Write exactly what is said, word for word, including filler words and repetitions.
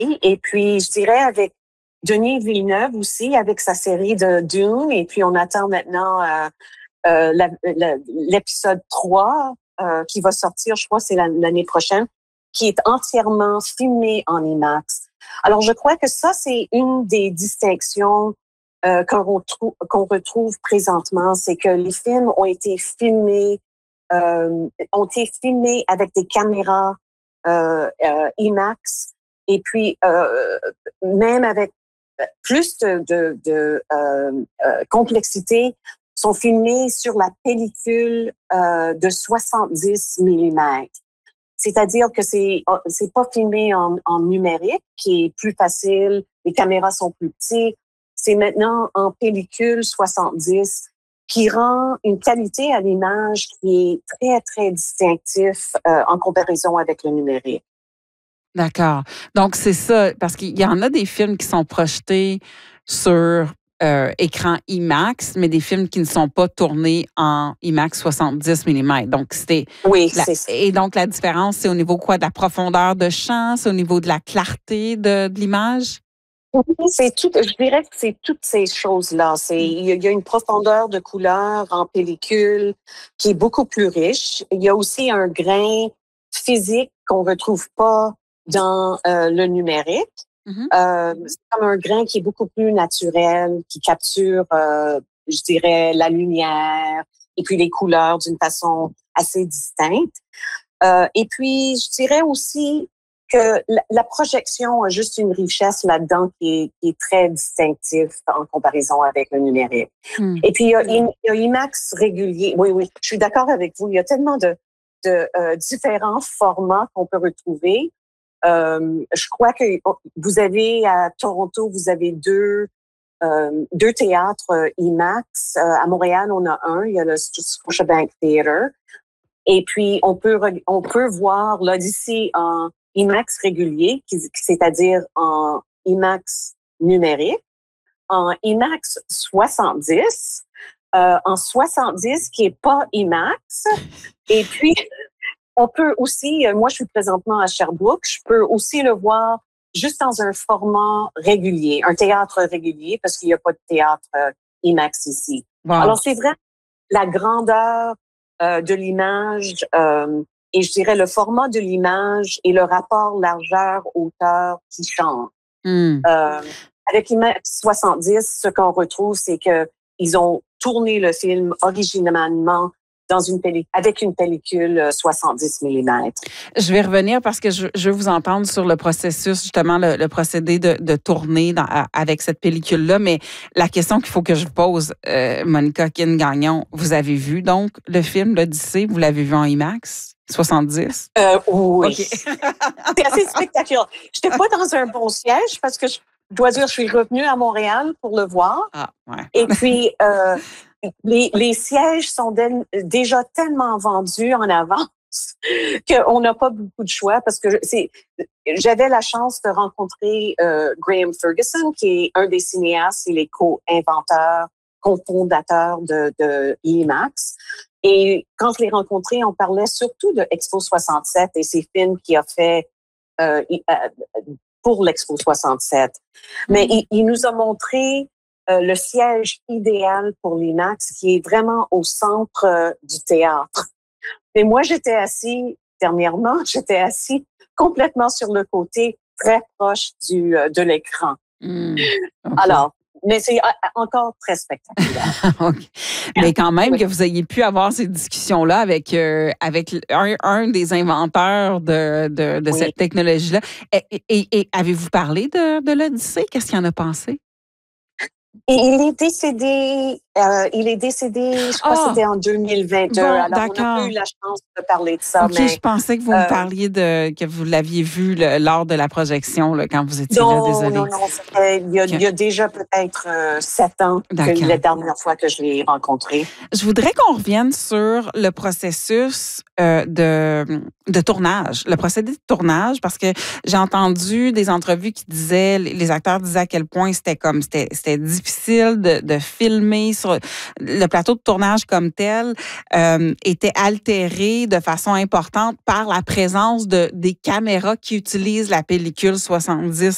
Et puis, je dirais avec Denis Villeneuve aussi, avec sa série de Dune. Et puis, on attend maintenant euh, euh, la, la, l'épisode trois euh, qui va sortir, je crois, c'est l'année prochaine, qui est entièrement filmé en IMAX. Alors, je crois que ça, c'est une des distinctions euh, qu'on retrouve, qu'on retrouve présentement, c'est que les films ont été filmés, euh, ont été filmés avec des caméras euh, euh, IMAX, et puis euh, même avec plus de, de, de euh, euh, complexité, sont filmés sur la pellicule euh, de soixante-dix millimètres. C'est-à-dire que c'est c'est pas filmé en, en numérique, qui est plus facile, les caméras sont plus petites. C'est maintenant en pellicule soixante-dix, qui rend une qualité à l'image qui est très, très distinctif euh, en comparaison avec le numérique. D'accord. Donc, c'est ça, parce qu'il y en a des films qui sont projetés sur euh, écran IMAX, mais des films qui ne sont pas tournés en IMAX soixante-dix millimètres. Donc, c'était. Oui, la, c'est ça. Et donc, la différence, c'est au niveau quoi? De la profondeur de champ, c'est au niveau de la clarté de, de l'image? C'est tout, je dirais que c'est toutes ces choses-là. C'est, il y a une profondeur de couleur en pellicule qui est beaucoup plus riche. Il y a aussi un grain physique qu'on retrouve pas dans euh, le numérique. Mm-hmm. Euh, c'est comme un grain qui est beaucoup plus naturel, qui capture, euh, je dirais, la lumière et puis les couleurs d'une façon assez distincte. Euh, et puis, je dirais aussi que la projection a juste une richesse là-dedans qui est, qui est très distinctive en comparaison avec le numérique. Mm. Et puis, il y, a, il y a IMAX régulier. Oui, oui, je suis d'accord avec vous. Il y a tellement de, de euh, différents formats qu'on peut retrouver. Euh, je crois que vous avez à Toronto, vous avez deux, euh, deux théâtres IMAX. Euh, à Montréal, on a un. Il y a le Scotiabank Theatre. Et puis, on peut, on peut voir l'Odyssée en IMAX régulier, c'est-à-dire en IMAX numérique, en IMAX soixante-dix, euh, en soixante-dix qui est pas IMAX. Et puis, on peut aussi, moi je suis présentement à Sherbrooke, je peux aussi le voir juste dans un format régulier, un théâtre régulier, parce qu'il n'y a pas de théâtre euh, IMAX ici. Wow. Alors, c'est vrai, la grandeur euh, de l'image, euh, et je dirais le format de l'image et le rapport largeur-hauteur qui change. Mm. Euh, avec IMAX soixante-dix, ce qu'on retrouve, c'est que ils ont tourné le film originalement dans une pellicule, avec une pellicule soixante-dix millimètres. Je vais revenir parce que je, je veux vous entendre sur le processus, justement, le, le procédé de, de tourner dans, avec cette pellicule-là. Mais la question qu'il faut que je vous pose, euh, Monica Kin-Gagnon, vous avez vu donc le film l'Odyssée? Vous l'avez vu en IMAX soixante-dix? Euh, oui. Okay. C'est assez spectaculaire. Je n'étais pas dans un bon siège parce que je dois dire, je suis revenue à Montréal pour le voir. Ah, ouais. Et puis, euh, Les, les sièges sont déjà tellement vendus en avance qu'on n'a pas beaucoup de choix parce que c'est, j'avais la chance de rencontrer euh, Graham Ferguson, qui est un des cinéastes et les co-inventeurs, cofondateurs de, de IMAX. Et quand je l'ai rencontré, on parlait surtout de Expo soixante-sept et ces films qu'il a fait euh, pour l'Expo soixante-sept. Mais il, il nous a montré Euh, le siège idéal pour l'IMAX qui est vraiment au centre euh, du théâtre. Mais moi, j'étais assis, dernièrement, j'étais assis complètement sur le côté, très proche du, euh, de l'écran. Mmh, okay. Alors, mais c'est encore très spectaculaire. Okay. Mais quand même oui. que vous ayez pu avoir ces discussions-là avec, euh, avec un, un des inventeurs de, de, de oui. cette technologie-là. Et, et, et avez-vous parlé de, de l'Odyssée? Qu'est-ce qu'il en a pensé? Et il est décédé, euh, il est décédé, je crois oh, que c'était en deux mille vingt-deux. Bon, alors, d'accord. on n'a pas eu la chance de parler de ça. OK, mais, je pensais que vous euh, me parliez de, que vous l'aviez vu le, lors de la projection, là, quand vous étiez non, là, désolée. Non, non, c'était, il, y a, okay. il y a déjà peut-être euh, sept ans que la dernière fois que je l'ai rencontré. Je voudrais qu'on revienne sur le processus euh, de, de tournage, le procédé de tournage, parce que j'ai entendu des entrevues qui disaient, les acteurs disaient à quel point c'était comme, c'était, c'était difficile de, de filmer sur le plateau de tournage comme tel, euh, était altéré de façon importante par la présence de, des caméras qui utilisent la pellicule soixante-dix